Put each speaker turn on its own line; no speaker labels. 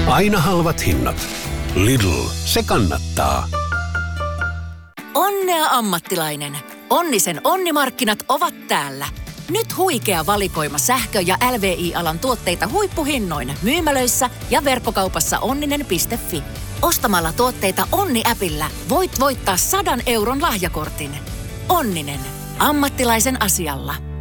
Aina halvat hinnat. Lidl, se kannattaa.
Onnea ammattilainen. Onnisen onnimarkkinat ovat täällä. Nyt huikea valikoima sähkö- ja LVI-alan tuotteita huippuhinnoin myymälöissä ja verkkokaupassa onninen.fi. Ostamalla tuotteita Onni-äpillä voit voittaa 100 € lahjakortin. Onninen. Ammattilaisen asialla.